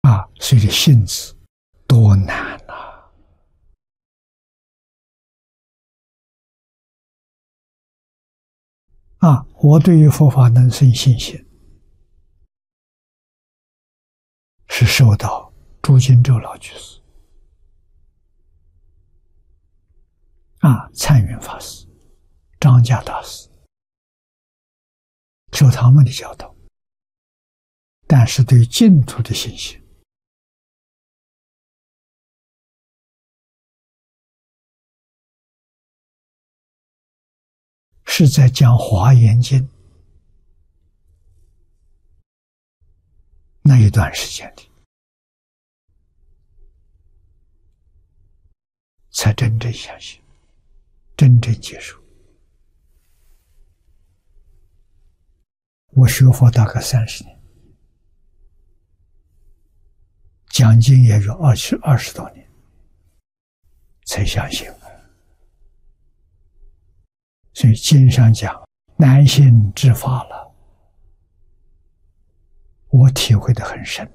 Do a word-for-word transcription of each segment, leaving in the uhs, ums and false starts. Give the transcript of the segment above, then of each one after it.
啊，所以这性子多难呐！啊，我对于佛法能生信心，是受到朱金洲老居士、啊灿云法师、张家大师受他们的教导，但是对净土的信心，是在讲《华严经》那一段时间里，才真正相信，真正接受。我学佛大概三十年，讲经也有二十二十多年，才相信。所以经上讲难信之法了，我体会得很深，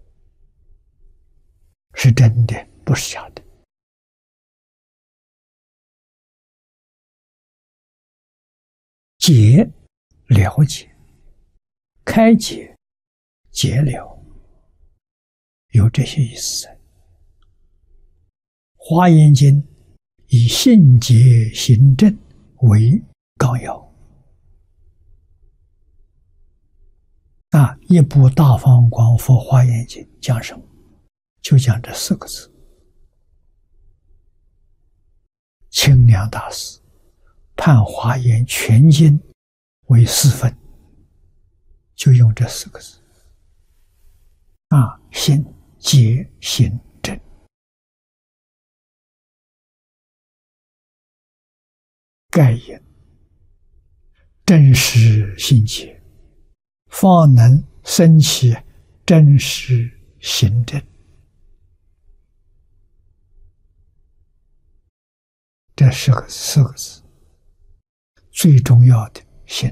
是真的，不是假的。解了解，开解解了，有这些意思。华严经以信解行证为纲要啊，一部大放光佛华严经讲什么？就讲这四个字。清凉大师判华严全经为四分，就用这四个字啊，信解行证。概言真实信解，方能生起真实行证。这是个四个字，最重要的信。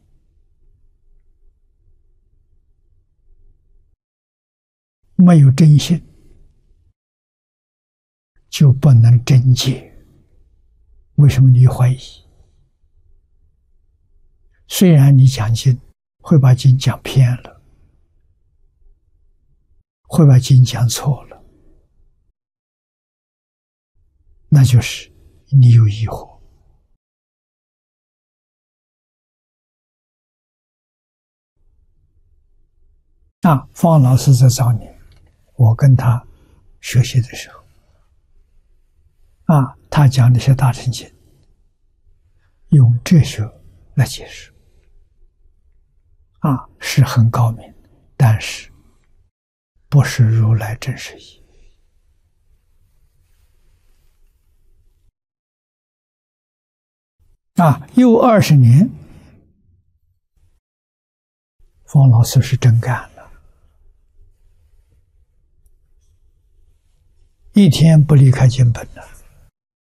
没有真信，就不能真解。为什么你怀疑？虽然你讲经会把经讲偏了，会把经讲错了，那就是你有疑惑。啊，方老师在早年，我跟他学习的时候，啊，他讲这些大乘经，用哲学来解释，啊，是很高明，但是不是如来真实义。啊，又二十年，方老师是真干了，一天不离开经本了。